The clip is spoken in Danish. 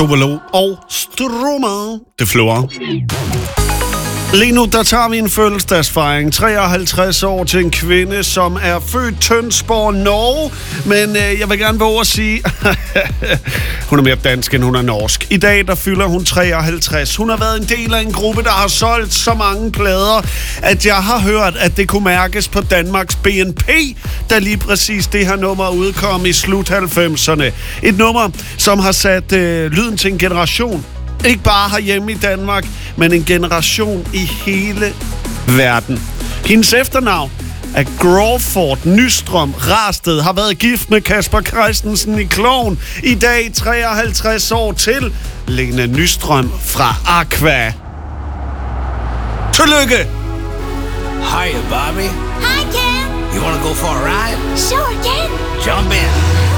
Ovalo og Strummer. Det flår. Lige nu, der tager vi en fødselsdagsfejring. 53 år til en kvinde, som er født Tønsborg, Norge. Men jeg vil gerne våge at sige, hun er mere dansk, end hun er norsk. I dag, der fylder hun 53. Hun har været en del af en gruppe, der har solgt så mange plader, at jeg har hørt, at det kunne mærkes på Danmarks BNP, da lige præcis det her nummer udkom i slut 90'erne. Et nummer, som har sat lyden til en generation. Ikke bare herhjemme i Danmark, men en generation i hele verden. Hendes efternavn er Gråford Nystrøm Rasted, har været gift med Kasper Christensen i Klovn. I dag 53 år til Lene Nystrøm fra Aqua. Tillykke! Hiya, Bobby. Hi, Ken. You wanna go for a ride? Sure, Ken. Jump in.